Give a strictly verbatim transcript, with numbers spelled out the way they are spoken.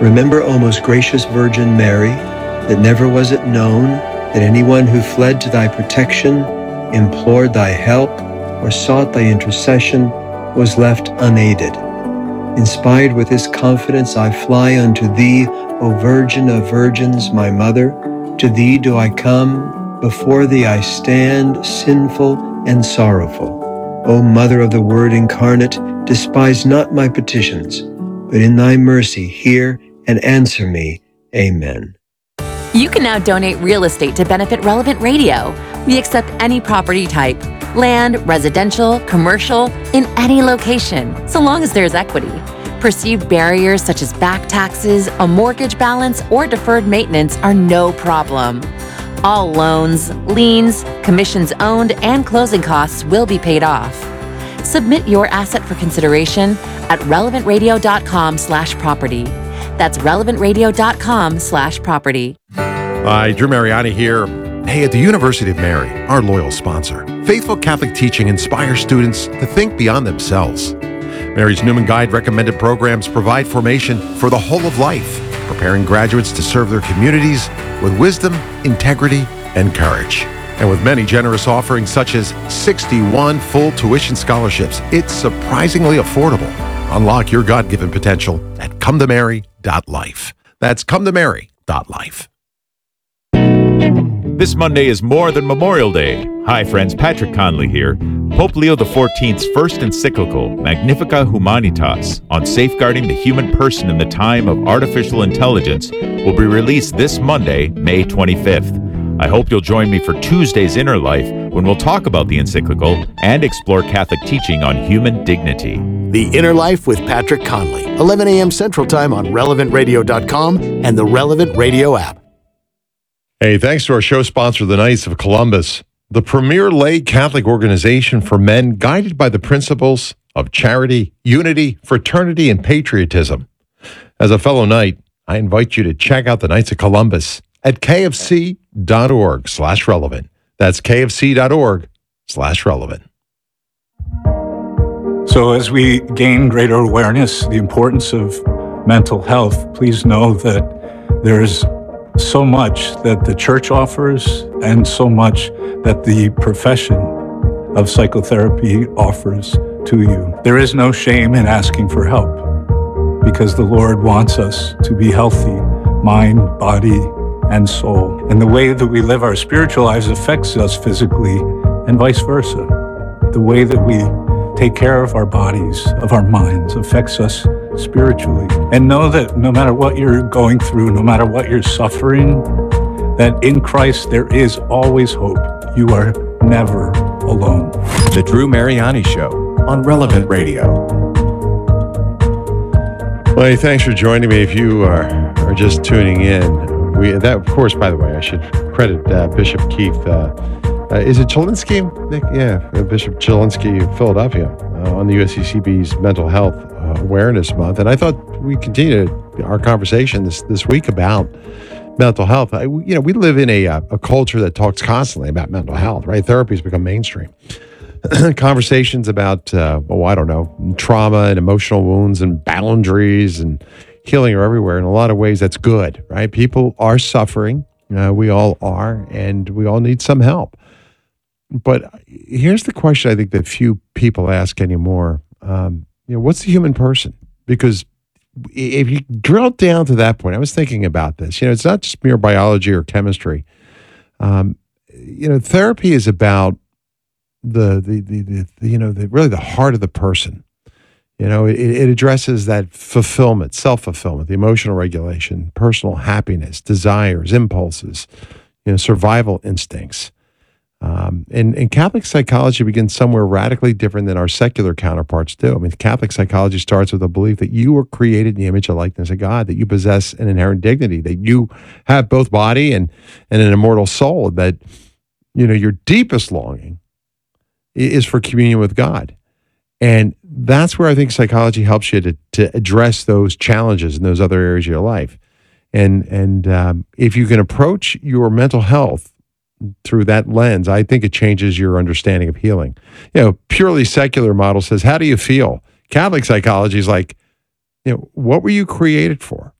Remember, O most gracious Virgin Mary, that never was it known that anyone who fled to thy protection, implored thy help, or sought thy intercession was left unaided. Inspired with this confidence, I fly unto thee, O Virgin of Virgins, my Mother. To thee do I come, before thee I stand, sinful and sorrowful. O Mother of the Word incarnate, despise not my petitions, but in thy mercy hear and answer me. Amen. You can now donate real estate to benefit Relevant Radio. We accept any property type, land, residential, commercial, in any location, so long as there's equity. Perceived barriers such as back taxes, a mortgage balance, or deferred maintenance are no problem. All loans, liens, commissions owned, and closing costs will be paid off. Submit your asset for consideration at relevantradio.com slash property. That's relevantradio.com slash property. Hi, Drew Mariani here. Hey, at the University of Mary, our loyal sponsor, faithful Catholic teaching inspires students to think beyond themselves. Mary's Newman Guide recommended programs provide formation for the whole of life, preparing graduates to serve their communities with wisdom, integrity, and courage. And with many generous offerings such as sixty-one full tuition scholarships, it's surprisingly affordable. Unlock your God-given potential at come to mary dot life. That's come to mary dot life. This Monday is more than Memorial Day. Hi friends, Patrick Conley here. Pope Leo the fourteenth's first encyclical, Magnificat Humanitas, on safeguarding the human person in the time of artificial intelligence, will be released this Monday, May twenty-fifth. I hope you'll join me for Tuesday's Inner Life, when we'll talk about the encyclical and explore Catholic teaching on human dignity. The Inner Life with Patrick Conley, eleven a.m. Central Time on relevant radio dot com and the Relevant Radio app. Hey, thanks to our show sponsor, the Knights of Columbus, the premier lay Catholic organization for men guided by the principles of charity, unity, fraternity, and patriotism. As a fellow Knight, I invite you to check out the Knights of Columbus at kfc.org slash relevant. That's kfc.org slash relevant. So as we gain greater awareness, the importance of mental health, please know that there's so much that the church offers and so much that the profession of psychotherapy offers to you. There is no shame in asking for help because the Lord wants us to be healthy, mind, body, and soul. And the way that we live our spiritual lives affects us physically and vice versa. The way that we take care of our bodies, of our minds, affects us spiritually. And know that no matter what you're going through, no matter what you're suffering, that in Christ there is always hope. You are never alone. The Drew Mariani Show on Relevant Radio. Well, hey, thanks for joining me. If you are, are just tuning in, we that of course, by the way, I should credit uh, Bishop Keith. Uh, uh, is it Chilinsky, Nick? Yeah, uh, Bishop Chilinsky of Philadelphia uh, on the U S C C B's Mental Health uh, Awareness Month, and I thought we continued our conversation this this week about mental health. I, you know, we live in a a culture that talks constantly about mental health, right? Therapy has become mainstream. Conversations about, uh, well, I don't know, trauma and emotional wounds and boundaries and healing are everywhere. In a lot of ways, that's good, right? People are suffering. Uh, we all are, and we all need some help. But here's the question I think that few people ask anymore. Um, you know, what's the human person? Because if you drill down to that point, I was thinking about this. You know, it's not just mere biology or chemistry. Um, you know, therapy is about the the the, the, the you know the really the heart of the person. You know, it, it addresses that fulfillment, self-fulfillment, the emotional regulation, personal happiness, desires, impulses, you know, survival instincts. Um, and, and Catholic psychology begins somewhere radically different than our secular counterparts do. I mean, Catholic psychology starts with a belief that you were created in the image and likeness of God, that you possess an inherent dignity, that you have both body and, and an immortal soul, that, you know, your deepest longing is for communion with God. And that's where I think psychology helps you to, to address those challenges in those other areas of your life. And, and um, if you can approach your mental health through that lens, I think it changes your understanding of healing. You know, purely secular model says, how do you feel? Catholic psychology is like, you know, what were you created for?